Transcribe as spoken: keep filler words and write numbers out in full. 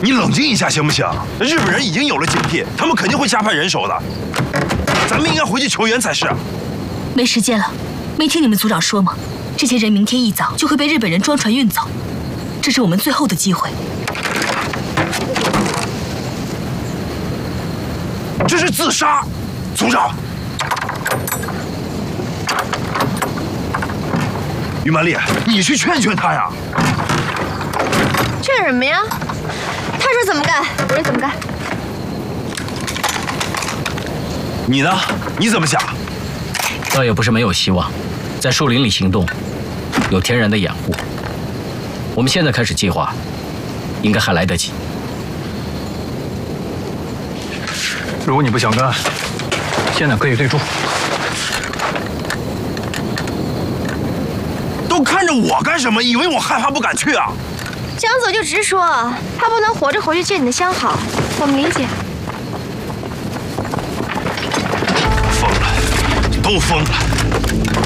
你冷静一下行不行？日本人已经有了警惕，他们肯定会加派人手的。咱们应该回去求援才是。 没时间了，没听你们组长说吗？这些人明天一早就会被日本人装船运走，这是我们最后的机会。 这是自杀，组长。于曼丽，你去劝劝他呀。 劝什么呀？他说怎么干，我就怎么干。 你呢？你怎么想？ 倒也不是没有希望，在树林里行动，有天然的掩护。我们现在开始计划，应该还来得及。 如果你不想干，现在可以退出。 都看着我干什么？以为我害怕不敢去啊？ 想走就直说，他不能活着回去见你的相好，我们理解。 疯了，都疯了。